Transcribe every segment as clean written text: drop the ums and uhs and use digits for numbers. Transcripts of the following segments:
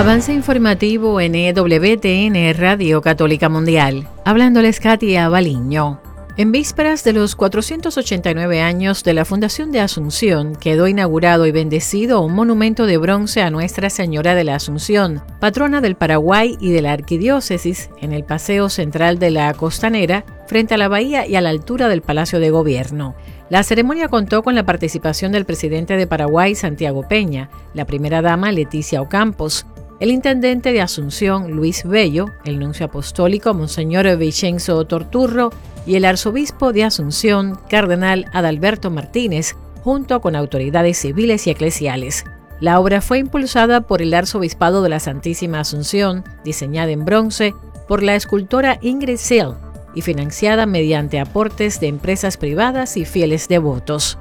Avance informativo en EWTN Radio Católica Mundial. Hablándoles Katia Baliño. En vísperas de los 489 años de la Fundación de Asunción, quedó inaugurado y bendecido un monumento de bronce a Nuestra Señora de la Asunción, patrona del Paraguay y de la Arquidiócesis, en el Paseo Central de la Costanera, frente a la bahía y a la altura del Palacio de Gobierno. La ceremonia contó con la participación del presidente de Paraguay, Santiago Peña, la primera dama, Leticia Ocampos, el intendente de Asunción, Luis Bello, el nuncio apostólico, Monseñor Vicenzo Torturro, y el arzobispo de Asunción, cardenal Adalberto Martínez, junto con autoridades civiles y eclesiales. La obra fue impulsada por el Arzobispado de la Santísima Asunción, diseñada en bronce por la escultora Ingrid Sell y financiada mediante aportes de empresas privadas y fieles devotos.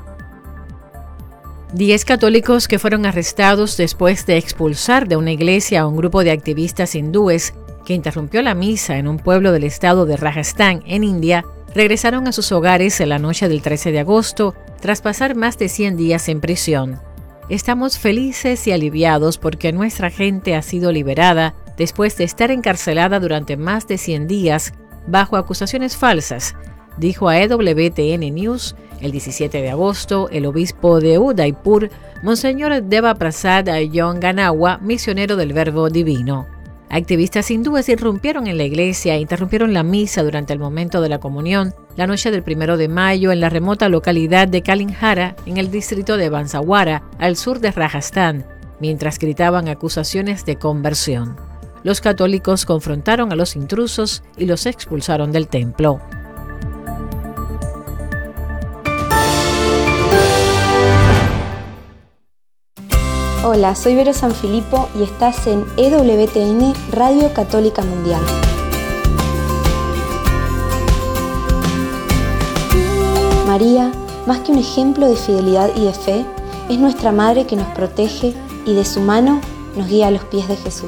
10 católicos que fueron arrestados después de expulsar de una iglesia a un grupo de activistas hindúes que interrumpió la misa en un pueblo del estado de Rajasthan, en India, regresaron a sus hogares en la noche del 13 de agosto tras pasar más de 100 días en prisión. Estamos felices y aliviados porque nuestra gente ha sido liberada después de estar encarcelada durante más de 100 días bajo acusaciones falsas, dijo a EWTN News el 17 de agosto el obispo de Udaipur, Monseñor Deva Prasad Yonganawa, misionero del Verbo Divino. Activistas hindúes irrumpieron en la iglesia e interrumpieron la misa durante el momento de la comunión la noche del 1 de mayo en la remota localidad de Kalinjara, en el distrito de Bansawara, al sur de Rajasthan, mientras gritaban acusaciones de conversión. Los católicos confrontaron a los intrusos y los expulsaron del templo. Hola, soy Vero Sanfilippo y estás en EWTN Radio Católica Mundial. María, más que un ejemplo de fidelidad y de fe, es nuestra Madre que nos protege y de su mano nos guía a los pies de Jesús.